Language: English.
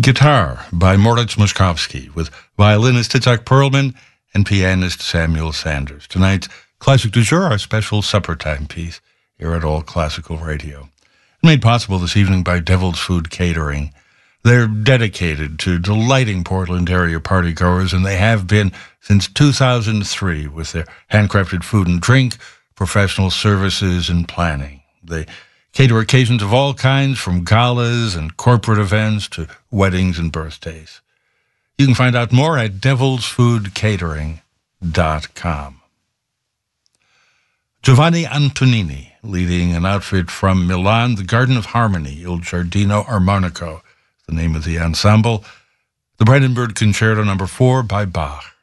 Guitar by Moritz Moszkowski with violinist Itzhak Perlman and pianist Samuel Sanders. Tonight's Classic du Jour, our special supper time piece here at All Classical Radio. Made possible this evening by Devil's Food Catering. They're dedicated to delighting Portland area partygoers, and they have been since 2003 with their handcrafted food and drink, professional services, and planning. They cater occasions of all kinds, from galas and corporate events to weddings and birthdays. You can find out more at devilsfoodcatering.com. Giovanni Antonini, leading an outfit from Milan, the Garden of Harmony, Il Giardino Armonico, the name of the ensemble, the Brandenburg Concerto No. 4 by Bach.